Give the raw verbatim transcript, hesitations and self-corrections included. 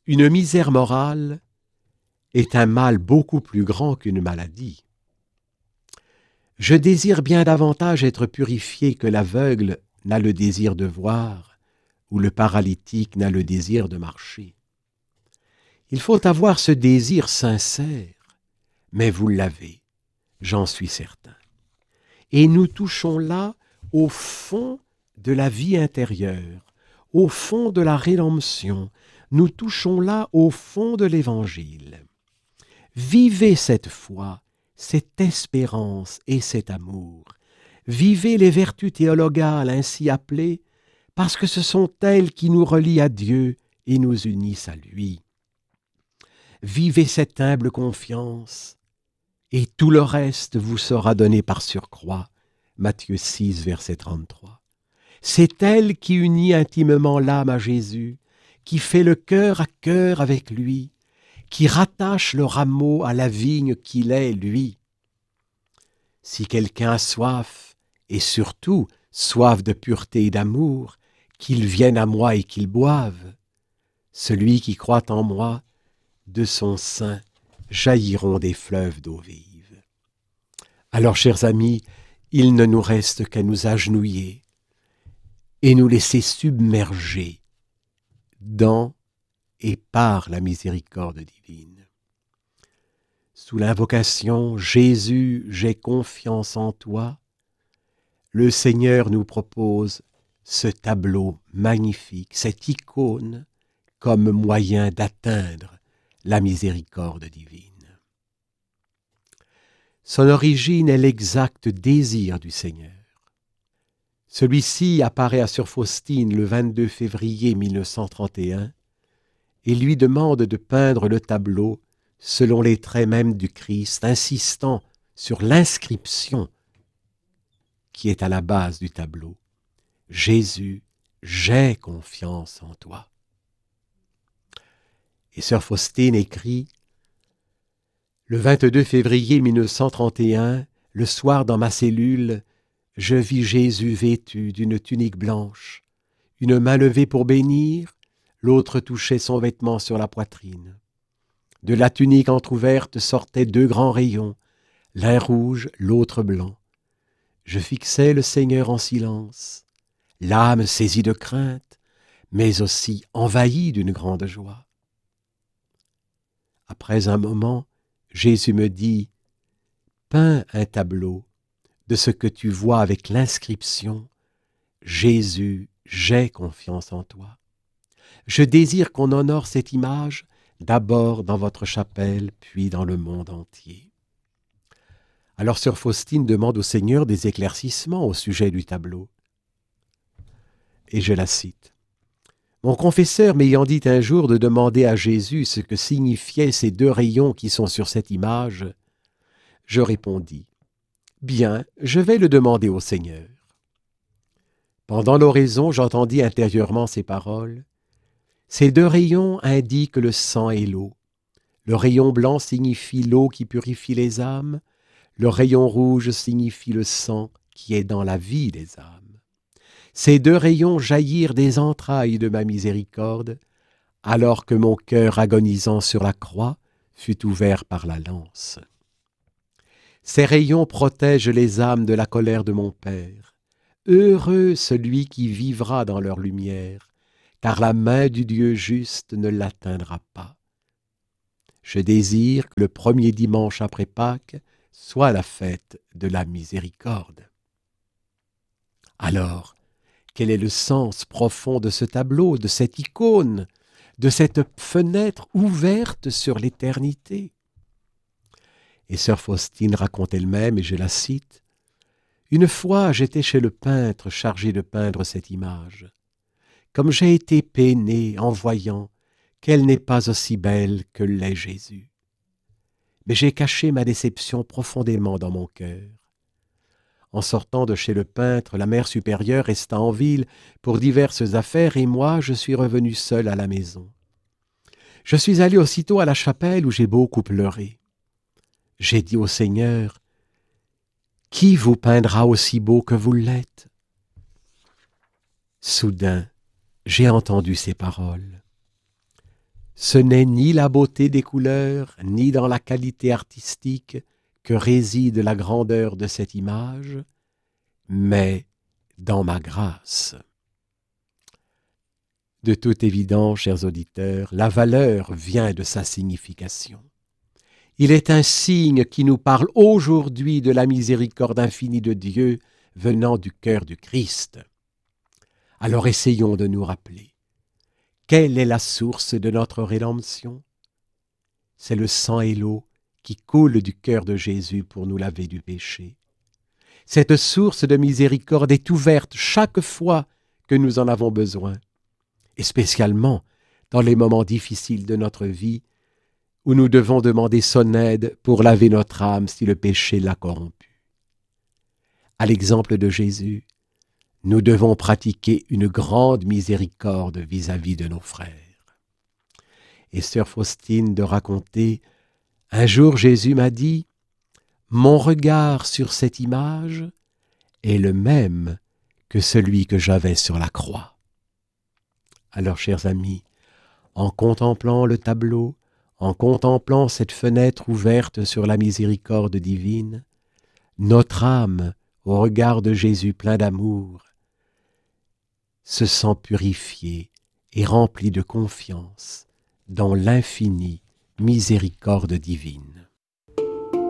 Une misère morale est un mal beaucoup plus grand qu'une maladie. Je désire bien davantage être purifié que l'aveugle n'a le désir de voir ou le paralytique n'a le désir de marcher. Il faut avoir ce désir sincère, mais vous l'avez, j'en suis certain. Et nous touchons là au fond de la vie intérieure, au fond de la rédemption, nous touchons là au fond de l'Évangile. Vivez cette foi, cette espérance et cet amour. Vivez les vertus théologales ainsi appelées, parce que ce sont elles qui nous relient à Dieu et nous unissent à lui. Vivez cette humble confiance, et tout le reste vous sera donné par surcroît. Matthieu six, verset trente-trois. C'est elle qui unit intimement l'âme à Jésus, qui fait le cœur à cœur avec lui, qui rattache le rameau à la vigne qu'il est, lui. Si quelqu'un a soif, et surtout soif de pureté et d'amour, qu'il vienne à moi et qu'il boive. Celui qui croit en moi, de son sein jailliront des fleuves d'eau vive. Alors, chers amis, il ne nous reste qu'à nous agenouiller et nous laisser submerger dans et par la miséricorde divine. Sous l'invocation « Jésus, j'ai confiance en toi », le Seigneur nous propose ce tableau magnifique, cette icône, comme moyen d'atteindre la miséricorde divine. Son origine est l'exact désir du Seigneur. Celui-ci apparaît à Sœur Faustine le vingt-deux février mille neuf cent trente et un et lui demande de peindre le tableau selon les traits mêmes du Christ, insistant sur l'inscription qui est à la base du tableau. « Jésus, j'ai confiance en toi ». Et Sœur Faustine écrit « Le vingt-deux février mille neuf cent trente et un, le soir dans ma cellule, je vis Jésus vêtu d'une tunique blanche, une main levée pour bénir, l'autre touchait son vêtement sur la poitrine. De la tunique entr'ouverte sortaient deux grands rayons, l'un rouge, l'autre blanc. Je fixais le Seigneur en silence, l'âme saisie de crainte, mais aussi envahie d'une grande joie. Après un moment, Jésus me dit « Peins un tableau de ce que tu vois avec l'inscription « Jésus, j'ai confiance en toi ». Je désire qu'on honore cette image d'abord dans votre chapelle, puis dans le monde entier. » Alors Sœur Faustine demande au Seigneur des éclaircissements au sujet du tableau. Et je la cite. « Mon confesseur m'ayant dit un jour de demander à Jésus ce que signifiaient ces deux rayons qui sont sur cette image, je répondis, « Bien, je vais le demander au Seigneur. » Pendant l'oraison, j'entendis intérieurement ces paroles. Ces deux rayons indiquent le sang et l'eau. Le rayon blanc signifie l'eau qui purifie les âmes. Le rayon rouge signifie le sang qui est dans la vie des âmes. Ces deux rayons jaillirent des entrailles de ma miséricorde, alors que mon cœur agonisant sur la croix fut ouvert par la lance. Ces rayons protègent les âmes de la colère de mon Père. Heureux celui qui vivra dans leur lumière, car la main du Dieu juste ne l'atteindra pas. Je désire que le premier dimanche après Pâques soit la fête de la miséricorde. Alors, quel est le sens profond de ce tableau, de cette icône, de cette fenêtre ouverte sur l'éternité? Et Sœur Faustine raconte elle-même, et je la cite, « Une fois, j'étais chez le peintre chargé de peindre cette image. Comme j'ai été peiné en voyant qu'elle n'est pas aussi belle que l'est Jésus. Mais j'ai caché ma déception profondément dans mon cœur. En sortant de chez le peintre, la mère supérieure resta en ville pour diverses affaires et moi, je suis revenu seul à la maison. Je suis allé aussitôt à la chapelle où j'ai beaucoup pleuré. J'ai dit au Seigneur, « Qui vous peindra aussi beau que vous l'êtes ?» Soudain, j'ai entendu ces paroles. « Ce n'est ni la beauté des couleurs, ni dans la qualité artistique que réside la grandeur de cette image, mais dans ma grâce. De toute évidence, chers auditeurs, la valeur vient de sa signification. Il est un signe qui nous parle aujourd'hui de la miséricorde infinie de Dieu venant du cœur du Christ. Alors essayons de nous rappeler. Quelle est la source de notre rédemption? C'est le sang et l'eau qui coulent du cœur de Jésus pour nous laver du péché. Cette source de miséricorde est ouverte chaque fois que nous en avons besoin, et spécialement dans les moments difficiles de notre vie où nous devons demander son aide pour laver notre âme si le péché l'a corrompue. À l'exemple de Jésus, nous devons pratiquer une grande miséricorde vis-à-vis de nos frères. Et sœur Faustine de raconter, un jour Jésus m'a dit, « Mon regard sur cette image est le même que celui que j'avais sur la croix. » Alors, chers amis, en contemplant le tableau, en contemplant cette fenêtre ouverte sur la miséricorde divine, notre âme, au regard de Jésus plein d'amour, se sent purifiée et remplie de confiance dans l'infinie miséricorde divine.